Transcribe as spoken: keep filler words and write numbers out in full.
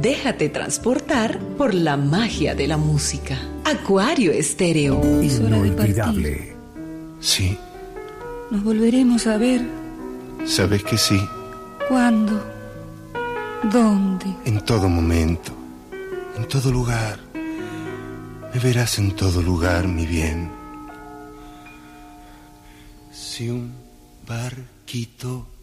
déjate transportar por la magia de la música. Acuario Estéreo. Es hora de partir. Inolvidable. Sí, Nos volveremos a ver. sabes que sí, ¿Cuándo? ¿Dónde? en todo momento, en todo lugar. Me verás en todo lugar, mi bien. Si un barquito